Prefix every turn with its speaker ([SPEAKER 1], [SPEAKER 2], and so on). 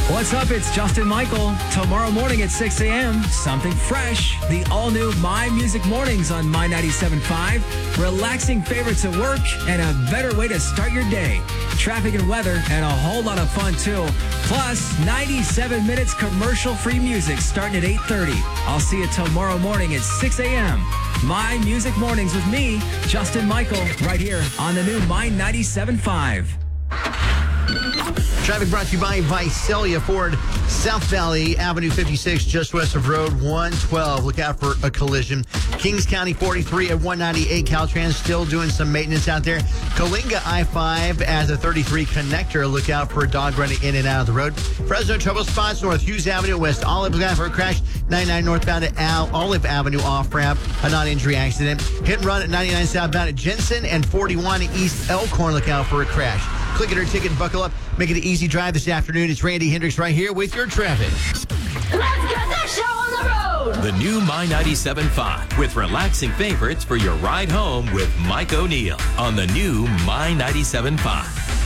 [SPEAKER 1] What's up? It's Justin Michael. Tomorrow morning at 6 a.m., something fresh. The all-new My Music Mornings on My 97.5. Relaxing favorites at work and a better way to start your day. Traffic and weather and a whole lot of fun, too. Plus, 97 minutes commercial-free music starting at 8:30. I'll see you tomorrow morning at 6 a.m. My Music Mornings with me, Justin Michael, right here on the new My 97.5.
[SPEAKER 2] Traffic brought to you by Visalia Ford, South Valley Avenue 56, just west of Road 112. Look out for a collision. Kings County 43 at 198. Caltrans still doing some maintenance out there. Coalinga I-5 as a 33 connector. Look out for a dog running in and out of the road. Fresno trouble spots north Hughes Avenue, west Olive. Look out for a crash. 99 northbound at Olive Avenue off-ramp. A non-injury accident. Hit and run at 99 southbound at Jensen and 41 East Elkhorn. Look out for a crash. Click it or ticket and buckle up. Make it an easy drive this afternoon. It's Randy Hendricks right here with your traffic.
[SPEAKER 3] Let's get this show on the road!
[SPEAKER 4] The new My 97.5 with relaxing favorites for your ride home with Mike O'Neill on the new My 97.5.